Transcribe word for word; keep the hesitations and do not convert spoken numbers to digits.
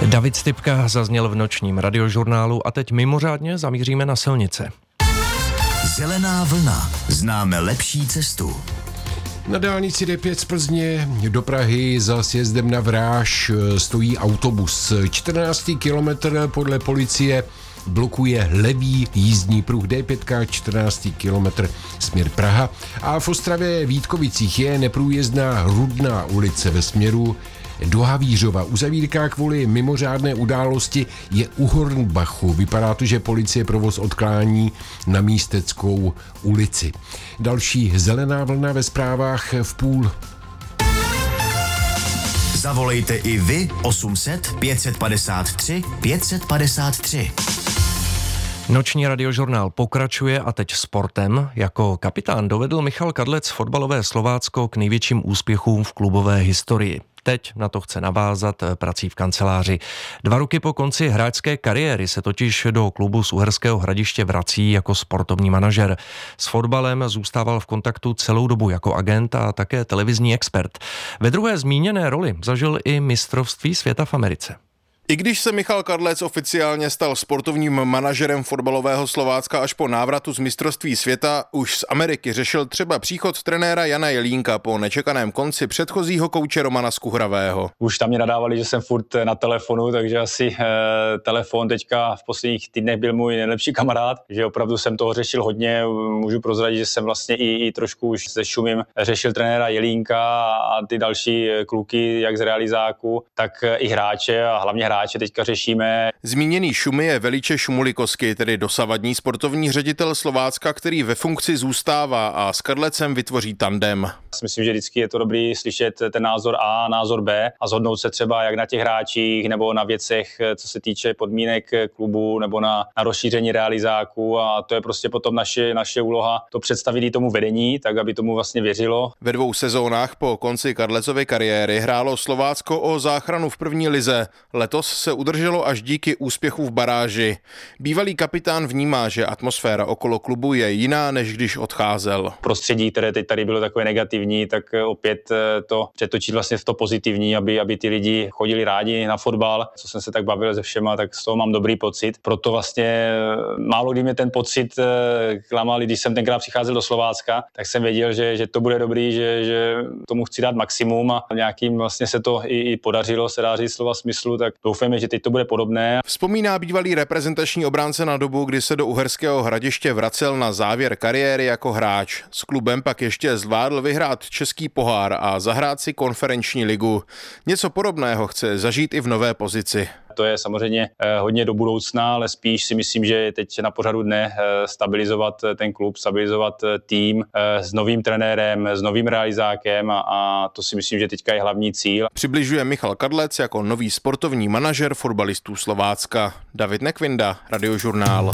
David Stypka zazněl v nočním radiožurnálu a teď mimořádně zamíříme na silnice. Zelená vlna. Známe lepší cestu. Na dálnici D pět z Plzně do Prahy za sjezdem na Vráž stojí autobus. čtrnáctý kilometr podle policie blokuje levý jízdní pruh D pět, čtrnáctý kilometr směr Praha. A v Ostravě Vítkovicích je neprůjezdná Rudná ulice ve směru do Havířova. Uzavírka kvůli mimořádné události je u Hornbachu. Vypadá to, že policie provoz odklání na Místeckou ulici. Další zelená vlna ve zprávách v půl. Zavolejte i vy osm set pět padesát tři pět padesát tři. Noční radiožurnál pokračuje a teď sportem. Jako kapitán dovedl Michal Kadlec fotbalové Slovácko k největším úspěchům v klubové historii. Teď na to chce navázat prací v kanceláři. Dva roky po konci hráčské kariéry se totiž do klubu z Uherského Hradiště vrací jako sportovní manažer. S fotbalem zůstával v kontaktu celou dobu jako agent a také televizní expert. Ve druhé zmíněné roli zažil i mistrovství světa v Americe. I když se Michal Kadlec oficiálně stal sportovním manažerem fotbalového Slovácka až po návratu z mistrovství světa, už z Ameriky řešil třeba příchod trenéra Jana Jelínka po nečekaném konci předchozího kouče Romana Skuhravého. Už tam mě nadávali, že jsem furt na telefonu, takže asi e, telefon teďka v posledních týdnech byl můj nejlepší kamarád, že opravdu jsem toho řešil hodně. Můžu prozradit, že jsem vlastně i, i trošku už se Šumím řešil trenéra Jelínka a ty další kluky, jak z realizáku, tak i hráče a hlavně hráče. Hráče teďka řešíme. Zmíněný Šumy je Veliče Šumulikovský, tedy dosavadní sportovní ředitel Slovácka, který ve funkci zůstává a s Kadlecem vytvoří tandem. Myslím, že vždycky je to dobrý slyšet ten názor A, názor B a shodnout se třeba jak na těch hráčích nebo na věcech, co se týče podmínek klubu nebo na, na rozšíření realizáků, a to je prostě potom naše, naše úloha to představit i tomu vedení, tak aby tomu vlastně věřilo. Ve dvou sezónách po konci Kadlecovy kariéry hrálo Slovácko o záchranu v první lize. Letos se udrželo až díky úspěchu v baráži. Bývalý kapitán vnímá, že atmosféra okolo klubu je jiná, než když odcházel. Prostředí, které teď tady bylo takové negativní, tak opět to přetočit vlastně v to pozitivní, aby, aby ty lidi chodili rádi na fotbal. Co jsem se tak bavil se všema, tak z toho mám dobrý pocit. Proto vlastně málo kdy mě ten pocit klamal, když jsem tenkrát přicházel do Slovácka, tak jsem věděl, že, že to bude dobrý, že, že tomu chci dát maximum a nějakým vlastně se to i, i podařilo, se dá říct slova smyslu, tak doufáme, že teď to bude podobné. Vzpomíná bývalý reprezentační obránce na dobu, kdy se do Uherského Hradiště vracel na závěr kariéry jako hráč. S klubem pak ještě zvládl vyhrát český pohár a zahrát si konferenční ligu. Něco podobného chce zažít i v nové pozici. To je samozřejmě hodně do budoucna, ale spíš si myslím, že je teď na pořadu dne stabilizovat ten klub, stabilizovat tým s novým trenérem, s novým realizákem a, a to si myslím, že teďka je hlavní cíl. Přibližuje Michal Kadlec jako nový sportovní manažer fotbalistů Slovácka. David Nekvinda, Radiožurnál.